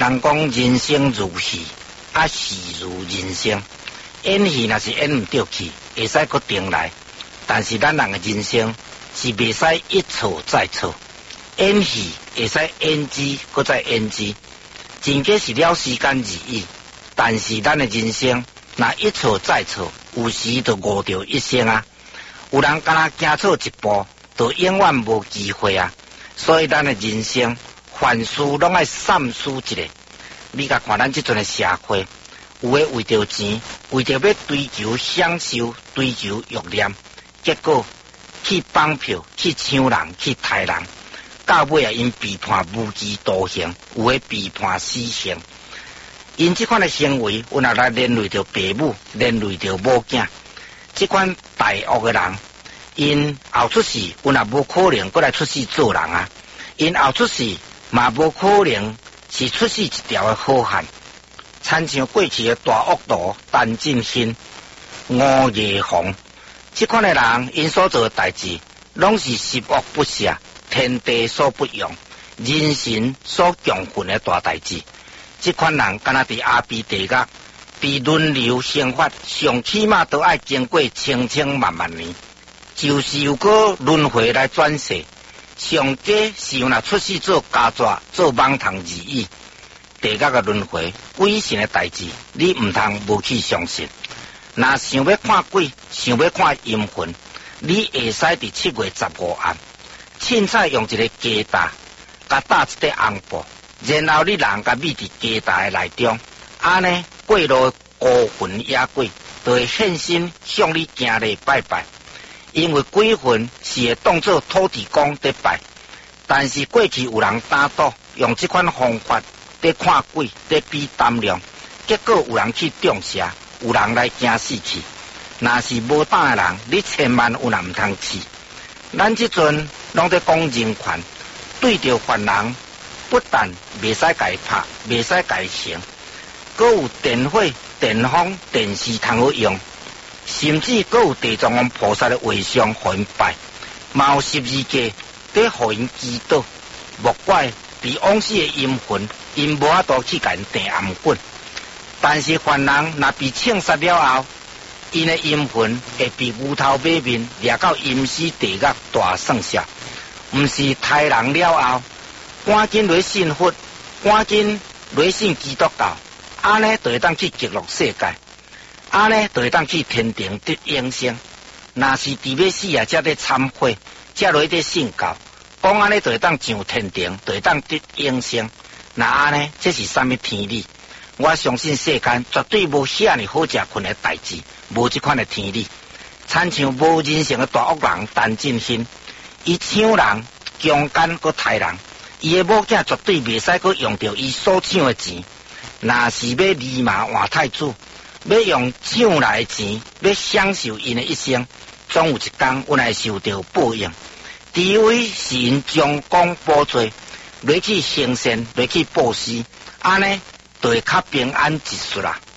人讲人生如戏，戏如人生。演戏若是演唔到去，会使搁重来。但是咱人嘅人生是袂使一错再错。演戏会使演之，搁再演之，真假是了时间而已。但是咱嘅人生，若一错再错，有时就误掉一生啊！有人敢若行错一步，就永远无机会啊！所以咱嘅人生，凡事拢爱三思一下。你甲看咱即阵嘅社会，有诶为着钱，为着要追求享受，追求欲念，结果去绑票，去抢人，去杀人。到尾啊，因被判无期徒刑，有诶被判死刑。因这款诶行为，有若来连累着父母，连累着某囝。这款大恶诶人，因后出世，有若无可能过来出世做人啊。因后出世嘛无可能是出世一条诶好汉。参像过去诶大恶徒陈进兴、吴夜红，这款诶人，因所做诶代志，拢是十恶不赦。天地所不容，人神所强恨的大代志。这款人敢若伫阿鼻地狱，被轮流刑罚，上起码都爱经过千千万万年，就是有个轮回来转世。上假是若出世做家蛇、做蠓虫而已。地狱的轮回、鬼神的代志，你唔通无去相信。若想要看鬼，想要看阴魂，你会使伫7月15暗。凊彩用一个鸡蛋，甲打一块红布，然后你人甲密伫鸡蛋的内中，安尼过路孤魂野鬼就会现身向你行礼拜拜。因为鬼魂是会当作土地公在拜，但是过去有人打赌用这款方法在看鬼，在比胆量，结果有人去中邪，有人来惊死去。若是无胆的人，你千万有人唔通去。咱即阵拢在讲人权，对着犯人，不但袂使改拍，袂使改刑，阁有电火、电风、电视通好用，甚至阁有地藏王菩萨的画像互因拜，嘛有12家在互因祈祷。莫怪被往死的阴魂，因无法度去甲因定暗棍。但是犯人若被枪杀了后，因的阴魂会被牛头马面掠到阴司地狱大算下，毋是杀人了后，赶紧来信佛，赶紧来信基督教，安尼就会当去极乐世界，安尼就会当去天庭得永生。若是伫要死啊，才在忏悔，才来在信教，讲安尼就会当上天庭，就会当得永生。那安尼，这是啥物天理？我相信世间绝对无遐尼好食困的代志，无这款的天理。参像无人性的大恶人陈进兴，伊抢人、强奸佮杀人，伊的某囝绝对袂使佮用到伊所抢的钱。若是要立马换太子，要用抢来的钱，要享受因的一生，总有一天阮会受到报应。除非是因将功补罪，来去行善，来去布施，安尼就会较平安一丝啦。